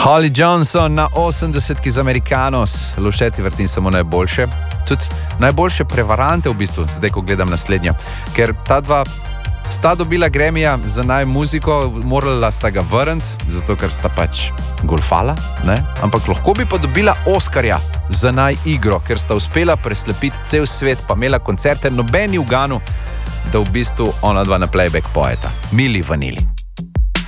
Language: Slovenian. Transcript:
Holly Johnson na 80 z Americanos, lušeti vrtim samo najboljše, tudi najboljše prevarante v bistvu, zdaj ko gledam naslednjo, ker ta dva sta dobila Grammyja za naj muziko, morala sta ga vrniti, zato ker sta pač golfala, ne? Ampak lahko bi pa dobila Oskarja za naj igro, ker sta uspela preslepiti cel svet, pa imela koncerte, nobeni uganil, da v bistvu ona dva na playback poeta. Milli Vanilli.